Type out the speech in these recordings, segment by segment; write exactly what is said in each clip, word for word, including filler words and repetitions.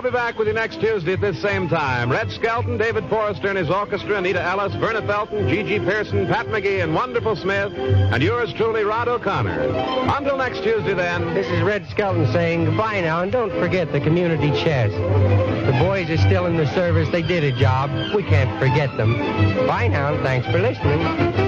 be back with you next Tuesday at this same time. Red Skelton, David Forrester and his orchestra, Anita Ellis, Verna Felton, Gigi Pearson, Pat McGee, and Wonderful Smith, and yours truly, Rod O'Connor. Until next Tuesday, then. This is Red Skelton saying goodbye now, and don't forget the community chest. The boys are still in the service. They did a job. We can't forget them. Bye now, and thanks for listening.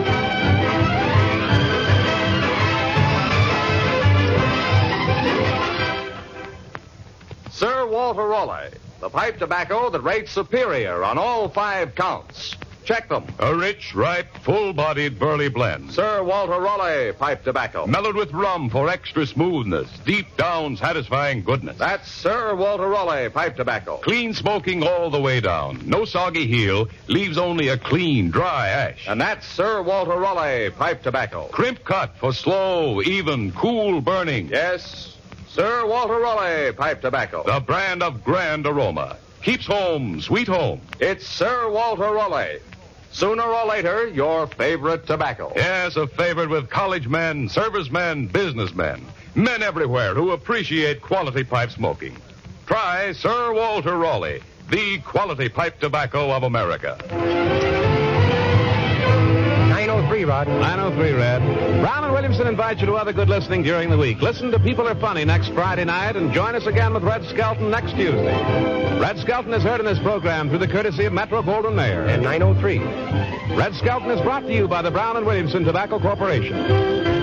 Sir Walter Raleigh, the pipe tobacco that rates superior on all five counts. Check them. A rich, ripe, full-bodied burley blend. Sir Walter Raleigh pipe tobacco. Mellowed with rum for extra smoothness, deep down satisfying goodness. That's Sir Walter Raleigh pipe tobacco. Clean smoking all the way down. No soggy heel, leaves only a clean, dry ash. And that's Sir Walter Raleigh pipe tobacco. Crimp cut for slow, even, cool burning. Yes, Sir Walter Raleigh pipe tobacco. The brand of grand aroma. Keeps home, sweet home. It's Sir Walter Raleigh. Sooner or later, your favorite tobacco. Yes, a favorite with college men, servicemen, businessmen. Men everywhere who appreciate quality pipe smoking. Try Sir Walter Raleigh, the quality pipe tobacco of America. nine oh three, Rod. nine oh three, Red. Brown and Williamson invite you to other good listening during the week. Listen to People Are Funny next Friday night and join us again with Red Skelton next Tuesday. Red Skelton is heard in this program through the courtesy of Metro-Goldwyn-Mayer. And nine oh three. Red Skelton is brought to you by the Brown and Williamson Tobacco Corporation.